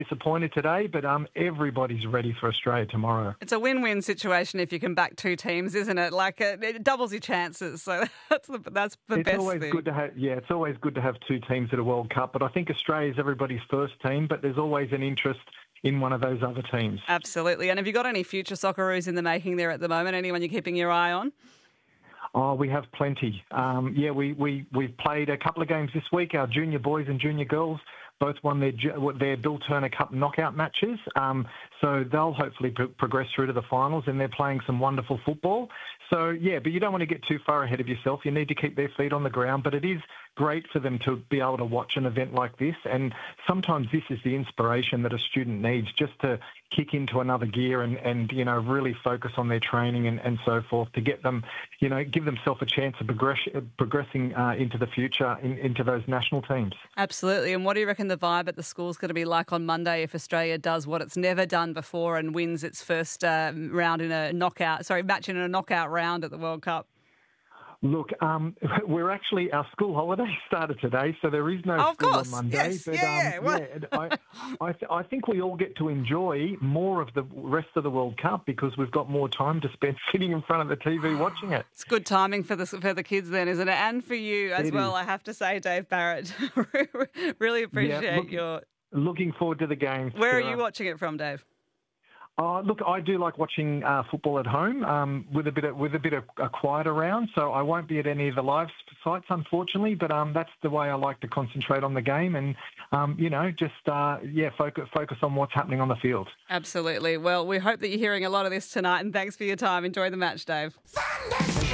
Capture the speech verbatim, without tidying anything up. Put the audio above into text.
disappointed today, but um, everybody's ready for Australia tomorrow. It's a win-win situation if you can back two teams, isn't it? Like it, it doubles your chances. So that's the that's the it's best always thing. good to have. Yeah, it's always good to have two teams at a World Cup. But I think Australia's everybody's first team. But there's always an interest in one of those other teams. Absolutely. And have you got any future Socceroos in the making there at the moment? Anyone you're keeping your eye on? Oh, we have plenty. Um, yeah, we, we, we've played a couple of games this week. Our junior boys and junior girls both won their their Bill Turner Cup knockout matches. Um, so they'll hopefully pro- progress through to the finals, and they're playing some wonderful football. So, yeah, but you don't want to get too far ahead of yourself. You need to keep their feet on the ground. But it is great for them to be able to watch an event like this. And sometimes this is the inspiration that a student needs, just to kick into another gear and, and you know, really focus on their training and, and so forth to get them, you know, give themselves a chance of progress, progressing uh, into the future, in, into those national teams. Absolutely. And what do you reckon the vibe at the school's going to be like on Monday if Australia does what it's never done before and wins its first uh, round in a knockout, sorry, match in a knockout round at the World Cup? Look, um, we're actually, our school holiday started today, so there is no oh, of school course. on Monday. Yes. But, yeah, um, yeah. yeah I, I, th- I think we all get to enjoy more of the rest of the World Cup because we've got more time to spend sitting in front of the T V watching it. It's good timing for the for the kids then, isn't it? And for you as It well, is. I have to say, Dave Barrett. Really appreciate Yeah, look, your... Looking forward to the games. Where are Sarah. you watching it from, Dave? Uh, look, I do like watching uh, football at home um, with a bit of with a bit of a quiet around. So I won't be at any of the live sites, unfortunately. But um, that's the way I like to concentrate on the game, and um, you know, just uh, yeah, focus focus on what's happening on the field. Absolutely. Well, we hope that you're hearing a lot of this tonight, and thanks for your time. Enjoy the match, Dave.